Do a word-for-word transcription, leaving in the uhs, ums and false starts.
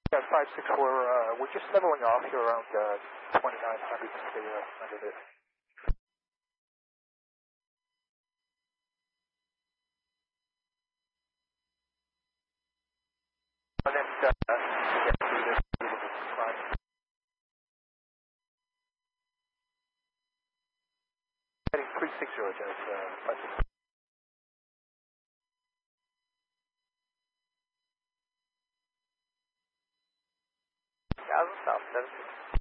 Yeah, five six four, uh, we're just leveling off here around uh, twenty-nine hundred to stay uh, under this. And then, uh, to get through this, through the climb. Heading three six zero, Jazz, uh, five six. Thousand South, seven six.